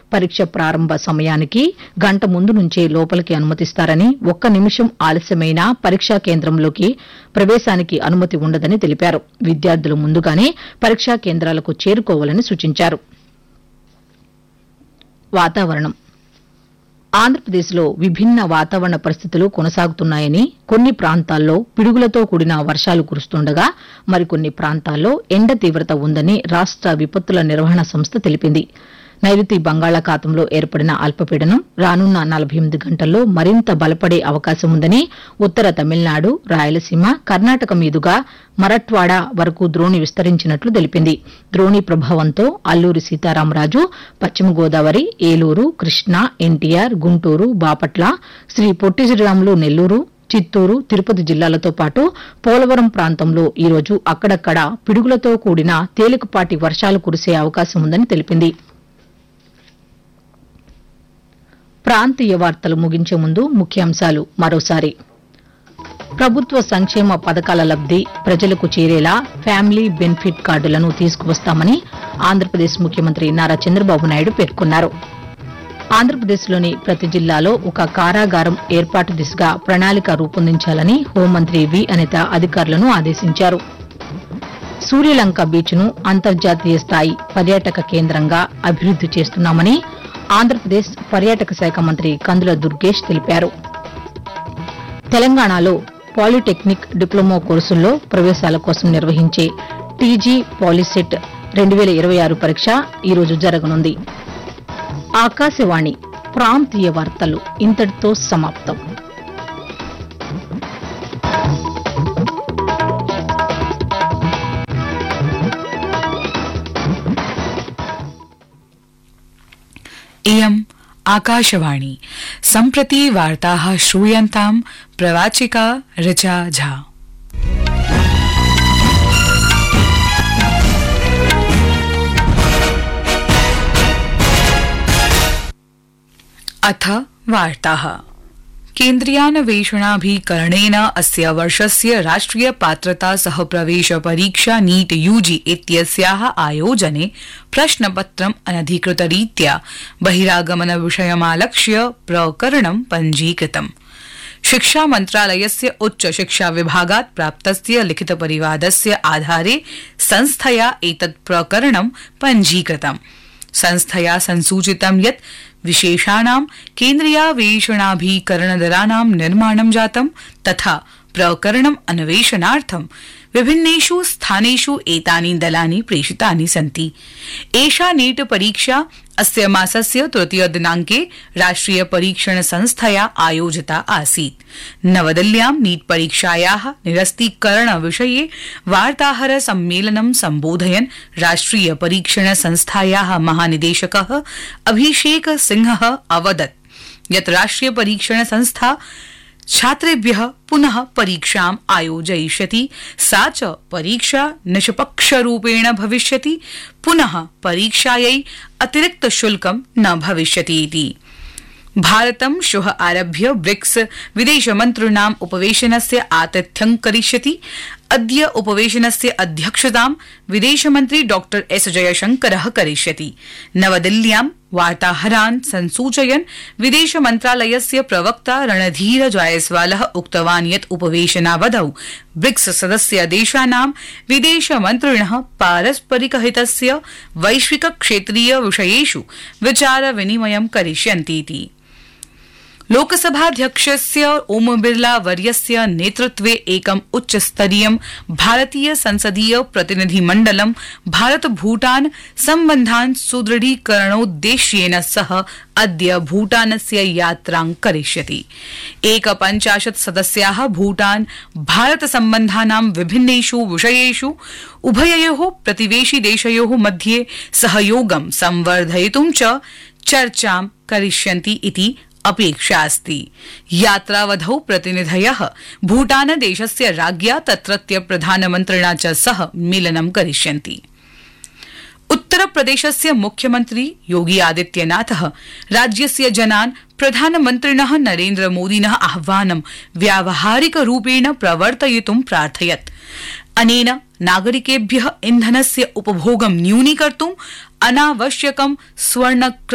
పరీక్ష ప్రారంభ సమయానికి గంట ముందు నుంచే లోపలికి అనుమతిస్తారని, ఒక్క నిమిషం ఆలస్యమైనా పరీక్షా కేంద్రంలోకి ప్రవేశానికి అనుమతి ఉండదని తెలిపారు. విద్యార్థులు ముందుగానే పరీక్షా కేంద్రాలకు చేరుకోవాలని సూచించారు. వాతావరణం. ఆంధ్రప్రదేశ్లో విభిన్న వాతావరణ పరిస్థితులు కొనసాగుతున్నాయని, కొన్ని ప్రాంతాల్లో పిడుగులతో కూడిన వర్షాలు కురుస్తుండగా మరికొన్ని ప్రాంతాల్లో ఎండ తీవ్రత ఉందని రాష్ట విపత్తుల నిర్వహణ సంస్థ తెలిపింది. నైరుతి బంగాళాఖాతంలో ఏర్పడిన అల్పపీడనం రానున్న 48 గంటల్లో మరింత బలపడే అవకాశం ఉందని, ఉత్తర తమిళనాడు, రాయలసీమ, కర్ణాటక మీదుగా మరట్వాడ వరకు ద్రోణి విస్తరించినట్లు తెలిపింది. ద్రోణి ప్రభావంతో అల్లూరి సీతారామరాజు, పశ్చిమ గోదావరి, ఏలూరు, కృష్ణా, ఎన్టీఆర్, గుంటూరు, బాపట్ల, శ్రీ పొట్టి శ్రీరాములు నెల్లూరు, చిత్తూరు, తిరుపతి జిల్లాలతో పాటు పోలవరం ప్రాంతంలో ఈరోజు అక్కడక్కడ పిడుగులతో కూడిన తేలికపాటి వర్షాలు కురిసే అవకాశం ఉందని తెలిపింది. ప్రాంతీయ వార్తలు ముగించే ముందు ముఖ్యాంశాలు మరోసారి. ప్రభుత్వ సంక్షేమ పథకాల లబ్ది ప్రజలకు చేరేలా ఫ్యామిలీ బెనిఫిట్ కార్డులను తీసుకువస్తామని ఆంధ్రప్రదేశ్ ముఖ్యమంత్రి నారా చంద్రబాబు నాయుడు పేర్కొన్నారు. ఆంధ్రప్రదేశ్లోని ప్రతి జిల్లాలో ఒక కారాగారం ఏర్పాటు దిశగా ప్రణాళిక రూపొందించాలని హోంమంత్రి వి అనిత అధికారులను ఆదేశించారు. సూర్యలంక బీచ్ను అంతర్జాతీయ స్థాయి పర్యాటక కేంద్రంగా అభివృద్ది చేస్తున్నామని ఆంధ్రప్రదేశ్ పర్యాటక శాఖ మంత్రి కందుల దుర్గేష్ తెలిపారు. తెలంగాణలో పాలిటెక్నిక్ డిప్లొమా కోర్సుల్లో ప్రవేశాల కోసం నిర్వహించే టీజీ పాలిసెట్ 2026 పరీక్ష ఈరోజు జరగనుంది. ఆకాశవాణి ప్రాంతీయ వార్తలు ఇంతటితో సమాప్తం. इयम् आकाशवाणी सम्प्रति वार्ताः श्रूयन्ताम् प्रवाचिका ऋचा झा। अथ वार्ताः। केन्द्रीयान्वेषणाभिकरणेन अस्य वर्षस्य राष्ट्रिय पात्रता सह प्रवेश परीक्षा नीट यूजी इत्यस्याः आयोजने प्रश्नपत्रम् अनधिकृतरीत्या बहिरागमन विषयमालक्ष्य प्रकरणं पञ्जीकृतम्। शिक्षा मन्त्रालयस्य उच्च शिक्षा विभागात् प्राप्तस्य लिखितपरिवादस्य आधारे संस्थया एतत् प्रकरणं पञ्जीकृतम्। संस्थया संसूचितं यत् विशेषाणां केन्द्रीयान्वेषणाभिकरणदलानां निर्माणं जातं तथा प्रकरणम् अन्वेषणार्थं विभिन्नेषु स्थानेषु एतानि दलानि प्रेषितानि सन्ति। एषा नीट परीक्षा अस्य मासस्य 3 दिनाङ्के राष्ट्रिय परीक्षण संस्थया आयोजिता आसीत्। नवदिल्ल्यां नीट परीक्षायाः निरस्तीकरण विषये वार्ताहर सम्मेलनं सम्बोधयन् राष्ट्रिय परीक्षण संस्थायाः महानिदेशकः अभिषेक सिंहः अवदत् यत् राष्ट्रिय परीक्षण संस्था छात्रेभ्यः पुनः परीक्षाम् आयोजयिष्यति, सा च परीक्षा निष्पक्षरूपेण भविष्यति, पुनः परीक्षायै अतिरिक्त शुल्कं न भविष्यति इति। भारतं श्वः आरभ्य ब्रिक्स विदेशमन्त्रिणाम् उपवेशनस्य आतिथ्यं करिष्यति। अद्य उपवेशनस्य अध्यक्षतां विदेशमन्त्री डॉ एस जयशंकरः करिष्यति। नवदिल्ल्यां वार्ताहरान् संसूचयन् विदेशमन्त्रालयस्य प्रवक्ता रणधीर जायसवालः उक्तवान् यत् उपवेशनावधौ ब्रिक्स सदस्य देशानां विदेशमन्त्रिणः पारस्परिकहितस्य वैश्विक क्षेत्रीय विषयेषु विचार विनिमयं करिष्यन्तीति। लोकसभाध्यक्षस्य ओम बिरला वर्यस्य नेतृत्वे एकम् उच्चस्तरीयं भारतीय संसदीय प्रतिनिधिमण्डलं भारत भूटान सम्बन्धान् सुदृढीकरणोद्देश्येन सह अद्य भूटानस्य यात्रां करिष्यति। 51 सदस्याः भूटान भारत सम्बन्धानां विभिन्नेषु विषयेषु उभययोः प्रतिवेशि देशयोः मध्ये सहयोगं संवर्धयितुं च चर्चां करिष्यन्ति इति अपेक्षा अस्ति। यात्रावधौ प्रतिनिधयः भूटान देशस्य राज्ञा तत्रत्य प्रधानमन्त्रिणा च सह मेलनं करिष्यन्ति। उत्तर प्रदेशस्य मुख्यमन्त्री योगी आदित्यनाथः राज्यस्य जनान् प्रधानमन्त्रिणः नरेन्द्र मोदिनः आह्वानं व्यावहारिकरूपेण प्रवर्तयितुं प्रार्थयत्। अनेन नागरिकेभ्यः इन्धनस्य उपभोगं न्यूनीकर्तुं अनावश्यकं स्वर्ण